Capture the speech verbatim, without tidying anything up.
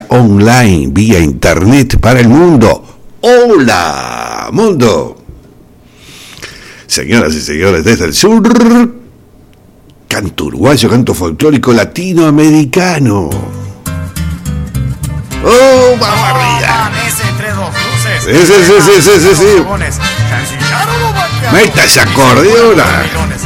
online, vía internet para el mundo. ¡Hola, mundo! Señoras y señores, desde el sur, canto uruguayo, canto folclórico latinoamericano. ¡Oh, vamos arriba! Sí, sí, sí, sí, sí, sí, sí. Meta esa acordeona.